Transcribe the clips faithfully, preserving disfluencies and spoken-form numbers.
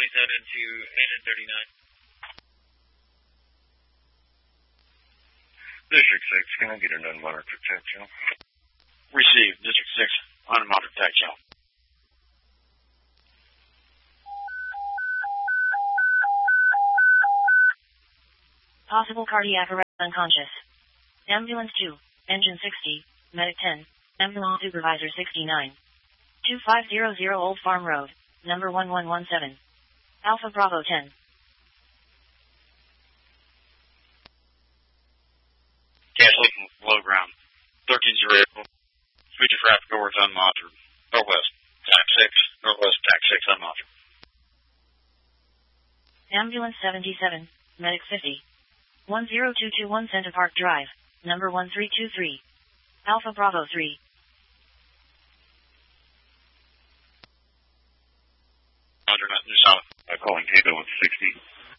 twenty-seven to engine thirty-nine. District six, can I get an unmonitored tech channel? Received. District six, unmonitored tech channel. Possible cardiac arrest, unconscious. Ambulance two, engine sixty, medic ten, ambulance supervisor sixty-nine. two five zero zero Old Farm Road, number one one one seven. Alpha Bravo ten. Casualty from below ground. thirteen zero. Speed of traffic north unmonitored. Northwest, tax six. Northwest, tax six unmonitored. Ambulance seventy-seven, medic fifty. one zero two two one Center Park Drive, number one three two three. Alpha Bravo three. Roger, not New South. I'm calling ambulance sixty.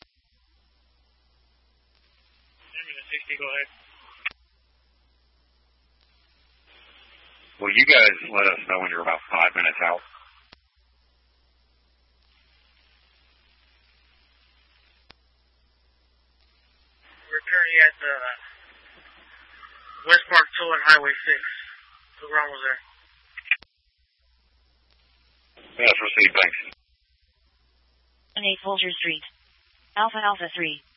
Ambulance sixty, go ahead. Will you guys let us know when you're about five minutes out? We're currently at the West Park Toll and Highway six. So we're almost there. Yes, received, thanks. eight Folger Street. Alpha Alpha three.